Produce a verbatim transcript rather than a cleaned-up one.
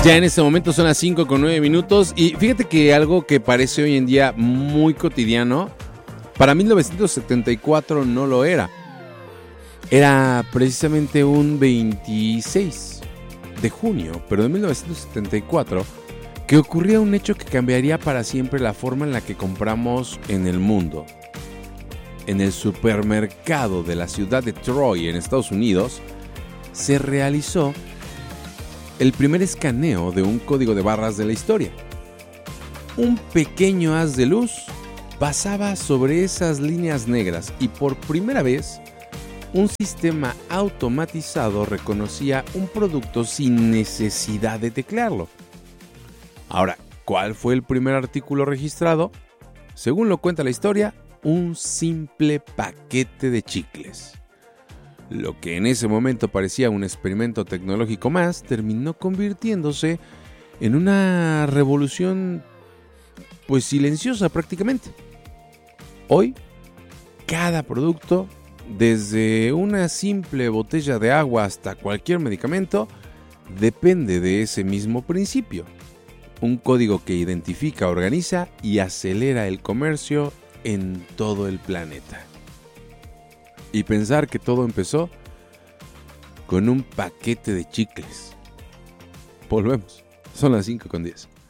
Ya en este momento son las cinco con nueve minutos y fíjate que algo que parece hoy en día muy cotidiano, para mil novecientos setenta y cuatro no lo era. Era precisamente un veintiséis de junio, pero de mil novecientos setenta y cuatro, que ocurría un hecho que cambiaría para siempre la forma en la que compramos en el mundo. En el supermercado de la ciudad de Troy, en Estados Unidos, se realizó el primer escaneo de un código de barras de la historia. Un pequeño haz de luz pasaba sobre esas líneas negras y por primera vez un sistema automatizado reconocía un producto sin necesidad de teclearlo. Ahora, ¿cuál fue el primer artículo registrado? Según lo cuenta la historia, un simple paquete de chicles. Lo que en ese momento parecía un experimento tecnológico más, terminó convirtiéndose en una revolución, pues silenciosa prácticamente. Hoy, cada producto, desde una simple botella de agua hasta cualquier medicamento, depende de ese mismo principio. Un código que identifica, organiza y acelera el comercio en todo el planeta. Y pensar que todo empezó con un paquete de chicles. Volvemos. Son las cinco con diez.